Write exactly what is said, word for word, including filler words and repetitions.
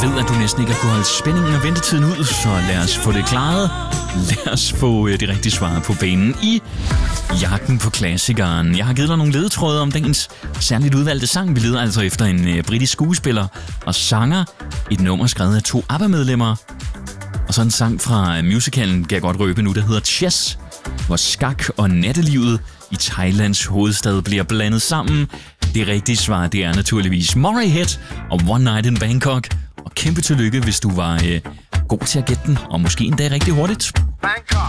ved, at du næsten ikke har kunnet holde spændingen og ventetiden ud, så lad os få det klaret. Lad os få det rigtige svar på banen i jagten på klassikeren. Jeg har givet dig nogle ledetråde om dagens særligt udvalgte sang. Vi leder altså efter en uh, britisk skuespiller og sanger. Et nummer skrevet af to ABBA-medlemmer. Og så en sang fra musicalen, kan jeg godt røbe nu, der hedder Chess, hvor skak og nattelivet i Thailands hovedstad bliver blandet sammen. Det rigtige svar, det er naturligvis Motorhead og One Night in Bangkok. Og kæmpe tillykke, hvis du var øh, god til at gætte den, og måske endda rigtig hurtigt. Bangkok.